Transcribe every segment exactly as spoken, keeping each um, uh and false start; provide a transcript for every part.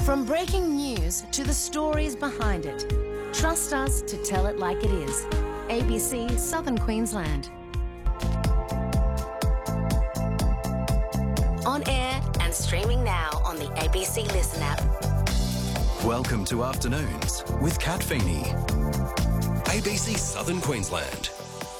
From breaking news to the stories behind it, trust us to tell it like it is. A B C Southern Queensland. On air and streaming now on the A B C Listen app. Welcome to Afternoons with Kat Feeney. A B C Southern Queensland.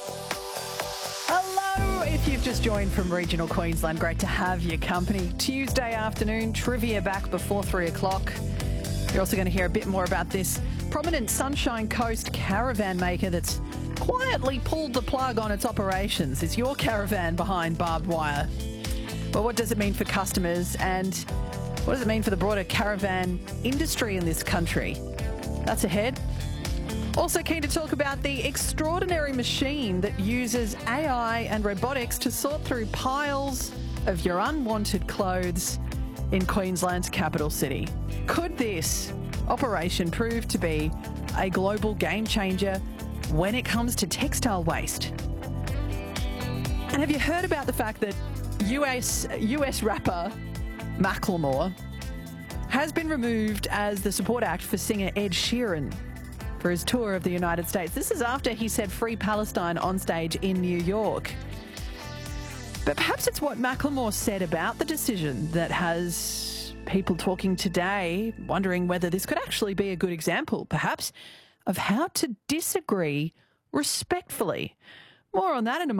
Hello, if you've just joined from regional Queensland, great to have your company. Tuesday afternoon, trivia back before three o'clock. You're also going to hear a bit more about this prominent Sunshine Coast caravan maker that's quietly pulled the plug on its operations. Is your caravan behind barbed wire? Well, what does it mean for customers, and what does it mean for the broader caravan industry in this country? That's ahead. Also keen to talk about the extraordinary machine that uses A I and robotics to sort through piles of your unwanted clothes in Queensland's capital city. Could this operation prove to be a global game changer when it comes to textile waste? And have you heard about the fact that U S U S rapper Macklemore has been removed as the support act for singer Ed Sheeran for his tour of the United States? This is after he said "Free Palestine" on stage in New York. But perhaps it's what Macklemore said about the decision that has people talking today, wondering whether this could actually be a good example, perhaps, of how to disagree respectfully. More on that in a moment.